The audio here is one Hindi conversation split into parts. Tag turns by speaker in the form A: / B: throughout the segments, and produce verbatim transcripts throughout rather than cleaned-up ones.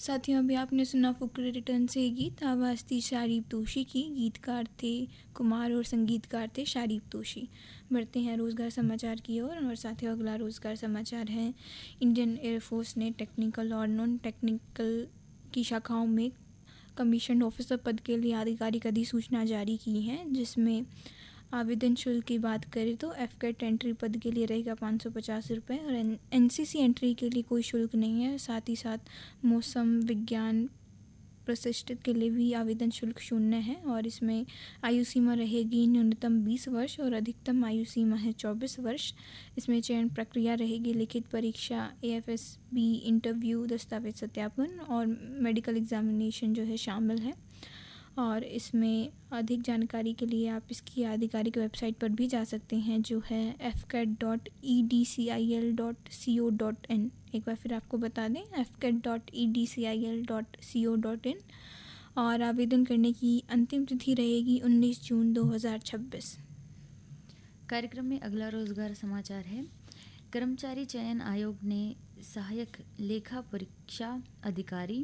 A: साथियों, अभी आपने सुना फुकरे रिटर्न से गीत। आवाज़ थी शारीब तोशी की, गीतकार थे कुमार और संगीतकार थे शारीब तोशी। बढ़ते हैं रोज़गार समाचार की ओर और, और साथियों अगला रोज़गार समाचार है। इंडियन एयरफोर्स ने टेक्निकल और नॉन टेक्निकल की शाखाओं में कमीशन ऑफिसर पद के लिए आधिकारिक अधिसूचना जारी की है, जिसमें आवेदन शुल्क की बात करें तो एफ कैट एंट्री पद के लिए रहेगा पाँच सौ पचास रुपये और एन सी सी एंट्री के लिए कोई शुल्क नहीं है। साथ ही साथ मौसम विज्ञान प्रशिक्षित के लिए भी आवेदन शुल्क शून्य है और इसमें आयु सीमा रहेगी न्यूनतम बीस वर्ष और अधिकतम आयु सीमा है चौबीस वर्ष। इसमें चयन प्रक्रिया रहेगी लिखित परीक्षा, A F S B interview, दस्तावेज सत्यापन और मेडिकल एग्जामिनेशन जो है शामिल है। और इसमें अधिक जानकारी के लिए आप इसकी आधिकारिक वेबसाइट पर भी जा सकते हैं, जो है F cat dot E D C I L dot C O dot in. एक बार फिर आपको बता दें, F cat dot E D C I L dot C O dot in. और आवेदन करने की अंतिम तिथि रहेगी उन्नीस जून दो हज़ार छब्बीस।
B: कार्यक्रम में अगला रोजगार समाचार है। कर्मचारी चयन आयोग ने सहायक लेखा परीक्षा अधिकारी,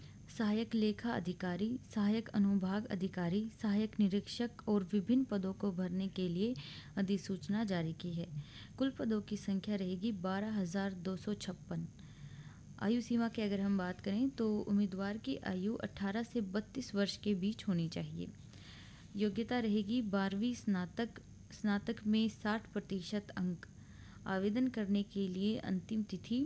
B: सहायक लेखा अधिकारी, सहायक अनुभाग अधिकारी, सहायक निरीक्षक और विभिन्न पदों को भरने के लिए अधिसूचना जारी की है। कुल पदों की संख्या रहेगी बारह हजार दो सौ छप्पन। आयु सीमा की अगर हम बात करें तो उम्मीदवार की आयु अठारह से बत्तीस वर्ष के बीच होनी चाहिए। योग्यता रहेगी बारहवीं स्नातक स्नातक में साठ प्रतिशत अंक। आवेदन करने के लिए अंतिम तिथि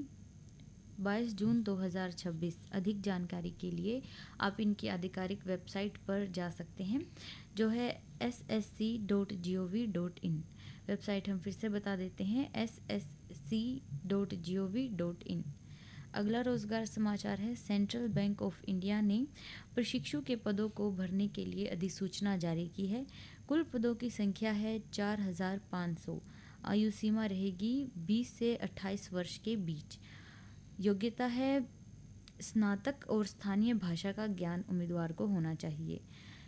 B: बाईस जून दो हज़ार छब्बीस। अधिक जानकारी के लिए आप इनकी आधिकारिक वेबसाइट पर जा सकते हैं, जो है S S C dot G O V dot in. Website हम फिर से बता देते हैं, S S C dot G O V dot in. अगला रोजगार समाचार है। सेंट्रल बैंक ऑफ इंडिया ने प्रशिक्षु के पदों को भरने के लिए अधिसूचना जारी की है। कुल पदों की संख्या है चार हजार पाँच सौ। आयु सीमा रहेगी बीस से अट्ठाईस वर्ष के बीच। योग्यता है स्नातक और स्थानीय भाषा का ज्ञान उम्मीदवार को होना चाहिए।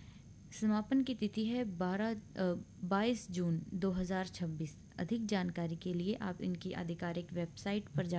B: समापन की तिथि है बारह बाईस जून दो हज़ार छब्बीस। अधिक जानकारी के लिए आप इनकी आधिकारिक वेबसाइट पर जा